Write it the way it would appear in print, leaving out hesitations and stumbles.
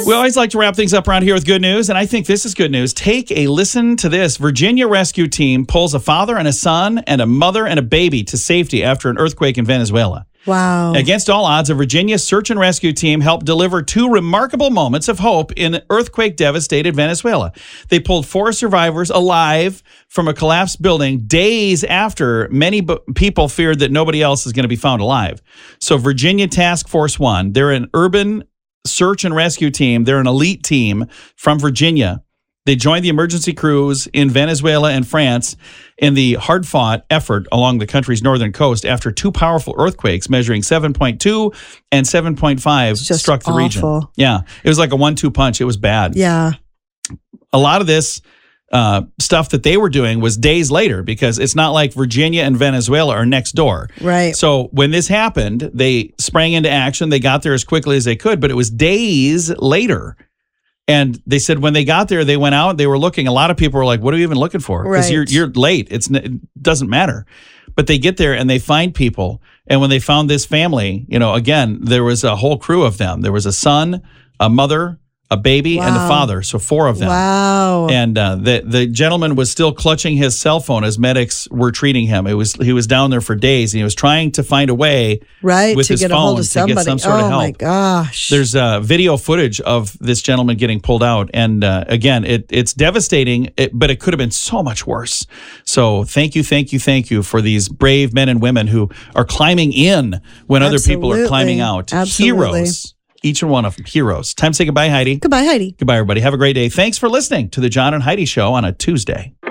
We always like to wrap things up around here with good news, and I think this is good news. Take a listen to this. Virginia rescue team pulls a father and a son and a mother and a baby to safety after an earthquake in Venezuela. Wow. Against all odds, a Virginia search and rescue team helped deliver 2 remarkable moments of hope in earthquake-devastated Venezuela. They pulled 4 survivors alive from a collapsed building days after many people feared that nobody else is going to be found alive. So Virginia Task Force 1, they're an urban search and rescue team. They're an elite team from Virginia. They joined the emergency crews in Venezuela and France in the hard-fought effort along the country's northern coast after 2 powerful earthquakes measuring 7.2 and 7.5 struck the region. Yeah, it was like a 1-2 punch. It was bad. Yeah. A lot of this stuff that they were doing was days later because it's not like Virginia and Venezuela are next door. Right. So when this happened, they sprang into action. They got there as quickly as they could, but it was days later. And they said when they got there, they went out, they were looking. A lot of people were like, what are we even looking for? Because you're late. It doesn't matter. But they get there and they find people. And when they found this family, again, there was a whole crew of them. There was a son, a mother, a baby, and a father. So 4 of them. Wow. And the gentleman was still clutching his cell phone as medics were treating him. He was down there for days, and he was trying to find a way with his phone to get some sort of help. Oh, my gosh. There's video footage of this gentleman getting pulled out. And again, it's devastating, but it could have been so much worse. So thank you for these brave men and women who are climbing in when other people are climbing out. Absolutely. Heroes. Each one of them, heroes. Time to say goodbye, Heidi. Goodbye, Heidi. Goodbye, everybody. Have a great day. Thanks for listening to the John and Heidi Show on a Tuesday.